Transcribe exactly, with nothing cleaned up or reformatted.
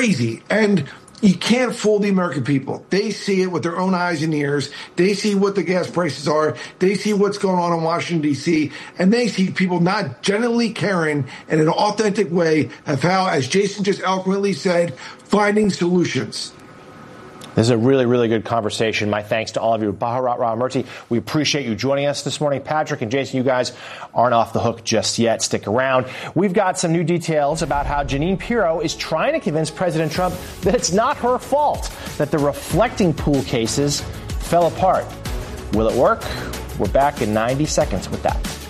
crazy. And you can't fool the American people. They see it with their own eyes and ears. They see what the gas prices are. They see what's going on in Washington, D C, and they see people not genuinely caring in an authentic way of how, as Jason just eloquently said, finding solutions. This is a really, really good conversation. My thanks to all of you. Bharat Ramamurthy, we appreciate you joining us this morning. Patrick and Jason, you guys aren't off the hook just yet. Stick around. We've got some new details about how Jeanine Pirro is trying to convince President Trump that it's not her fault that the reflecting pool cases fell apart. Will it work? We're back in ninety seconds with that.